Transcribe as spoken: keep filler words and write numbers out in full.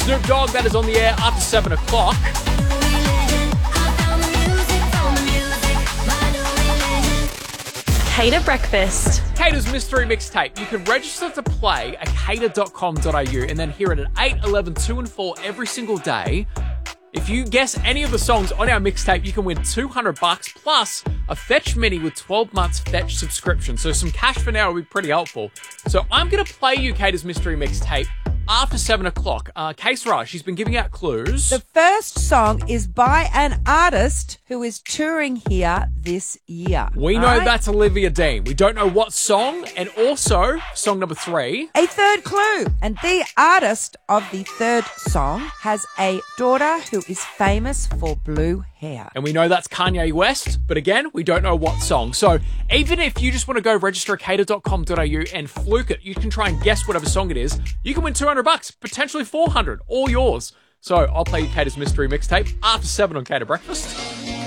Snoop Dogg, that is on the air after seven o'clock. Cater Breakfast. Cater's Mystery Mixtape. You can register to play at cater dot com dot a u and then hear it at eight, eleven, two and four every single day. If you guess any of the songs on our mixtape, you can win two hundred bucks plus a Fetch Mini with twelve months Fetch subscription. So some cash for now will be pretty helpful. So I'm going to play you Cater's Mystery Mixtape after seven o'clock. Uh, K-Sarah, she's been giving out clues. The first song is by an artist who is touring here this year. We know right? that's Olivia Dean. We don't know what song. And also, song number three. A third clue. And the artist of the third song has a daughter who is famous for blue hair. And we know that's Kanye West. But again, we don't know what song. So even if you just want to go register at cater dot com dot a u and fluke it, you can try and guess whatever song it is. You can win two hundred bucks, potentially four hundred, all yours. So I'll play you Cater's Mystery Mixtape after seven on Cater Breakfast.